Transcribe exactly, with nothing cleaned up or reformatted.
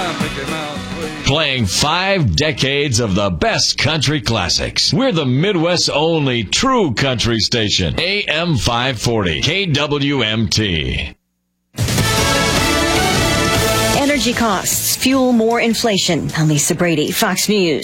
down, Mickey Mouse, please. Playing five decades of the best country classics. We're the Midwest's only true country station. A M five forty, K W M T. Energy costs fuel more inflation. I'm Lisa Brady, Fox News.